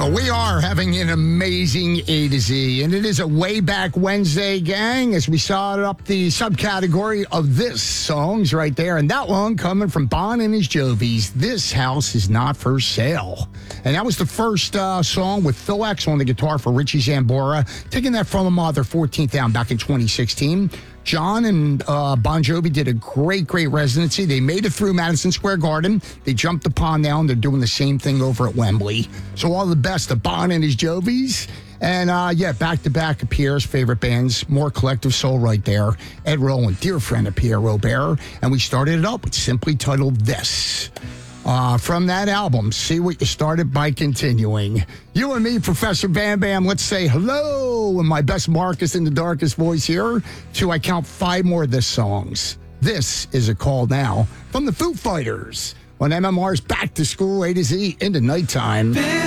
We are having an amazing A to Z, and it is a Way Back Wednesday, gang, as we saw it up the subcategory of this songs right there. And that one coming from Bon and his Jovies, This House Is Not For Sale. And that was the first song with Phil X on the guitar for Richie Zambora, taking that from their 14th album back in 2016. John and Bon Jovi did a great residency. They made it through Madison Square Garden. They jumped the pond now, and they're doing the same thing over at Wembley. So all the best to Bon and his Jovies. And, back-to-back of Pierre's favorite bands, more Collective Soul right there. Ed Roland, dear friend of Pierre Robert. And we started it up with simply titled This. From that album, See What You Started by Continuing. You and me, Professor Bam Bam, let's say hello in my best Marcus in the darkest voice here till I count 5 more of this songs. This is a call now from the Foo Fighters on MMR's Back to School A to Z into nighttime.